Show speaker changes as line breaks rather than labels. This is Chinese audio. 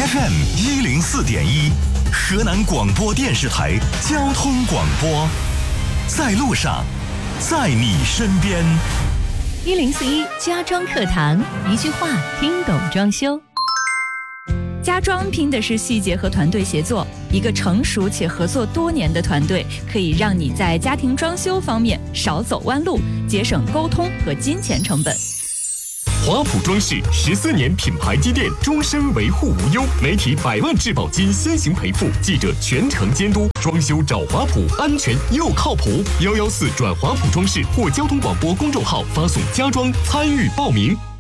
FM104.1，河南广播电视台交通广播，在路上，在你身边。
1041家装课堂，一句话听懂装修。家装拼的是细节和团队协作，一个成熟且合作多年的团队，可以让你在家庭装修方面少走弯路，节省沟通和金钱成本。
华普装饰14年品牌积淀，终身维护无忧，媒体100万质保金先行赔付，记者全程监督，装修找华普，安全又靠谱。114转华普装饰或交通广播公众号发送家装参与报名。